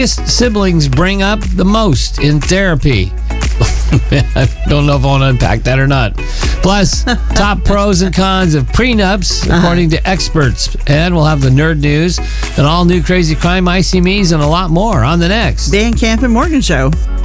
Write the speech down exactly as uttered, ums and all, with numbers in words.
siblings bring up the most in therapy? I don't know if I want to unpack that or not. Plus, top pros and cons of prenups, according to experts. And we'll have the nerd news, an all-new Crazy Crime, Icy Me's, and a lot more on the next Dan Camp and Morgan Show.